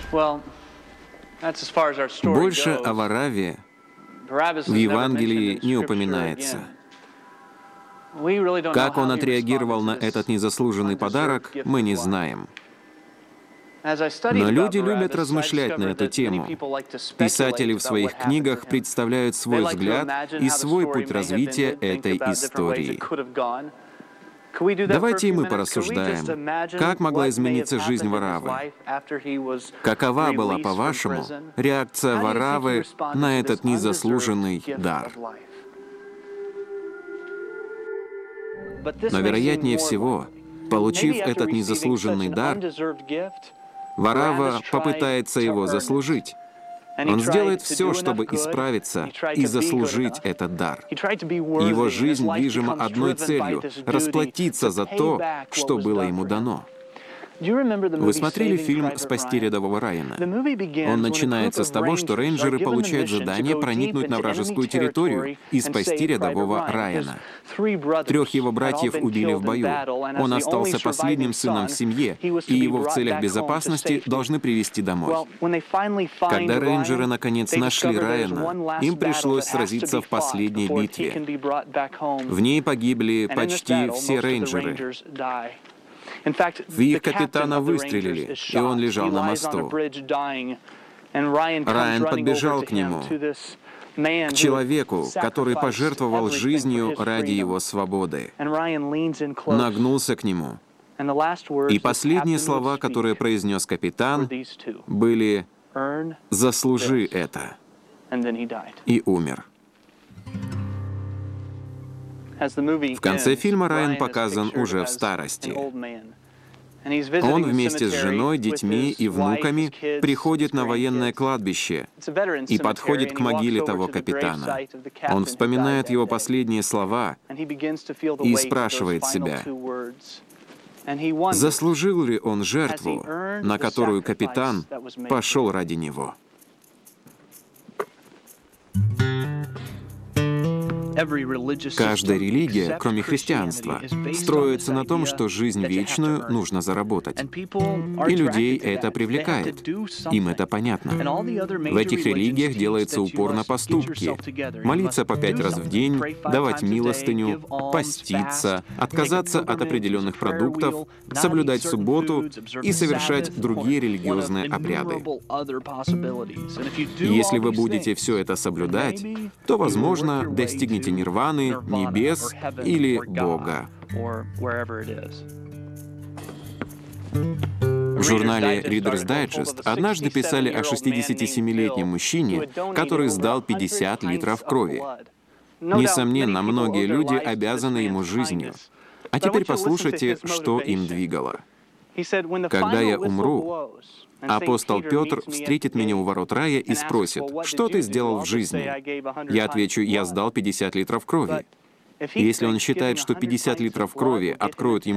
Больше о Варавве в Евангелии не упоминается. Как он отреагировал на этот незаслуженный подарок, мы не знаем. Но люди любят размышлять на эту тему. Писатели в своих книгах представляют свой взгляд и свой путь развития этой истории. Давайте и мы порассуждаем, как могла измениться жизнь Вараввы. Какова была, по-вашему, реакция Вараввы на этот незаслуженный дар? Но, вероятнее всего, получив этот незаслуженный дар, Варавва попытается его заслужить. Он сделает все, чтобы исправиться и заслужить этот дар. Его жизнь движима одной целью — расплатиться за то, что было ему дано. Вы смотрели фильм «Спасти рядового Райана»? Он начинается с того, что рейнджеры получают задание проникнуть на вражескую территорию и спасти рядового Райана. 3 его братьев убили в бою. Он остался последним сыном в семье, и его в целях безопасности должны привезти домой. Когда рейнджеры наконец нашли Райана, им пришлось сразиться в последней битве. В ней погибли почти все рейнджеры. В их капитана выстрелили, и он лежал на мосту. Райан подбежал к нему, к человеку, который пожертвовал жизнью ради его свободы. Нагнулся к нему. И последние слова, которые произнес капитан, были «Заслужи это». И умер. В конце фильма Райан показан уже в старости. Он вместе с женой, детьми и внуками приходит на военное кладбище и подходит к могиле того капитана. Он вспоминает его последние слова и спрашивает себя, заслужил ли он жертву, на которую капитан пошел ради него. Каждая религия, кроме христианства, строится на том, что жизнь вечную нужно заработать. И людей это привлекает. Им это понятно. В этих религиях делается упор на поступки. Молиться по 5 раз в день, давать милостыню, поститься, отказаться от определенных продуктов, соблюдать субботу и совершать другие религиозные обряды. Если вы будете все это соблюдать, то, возможно, достигнете нирваны, небес или Бога. В журнале Reader's Digest однажды писали о 67-летнем мужчине, который сдал 50 литров крови. Несомненно, многие люди обязаны ему жизнью. А теперь послушайте, что им двигало. «Когда я умру, апостол Петр встретит меня у ворот рая и спросит, что ты сделал в жизни? Я отвечу, я сдал 50 литров крови. Если он считает, что 50 литров крови откроют ему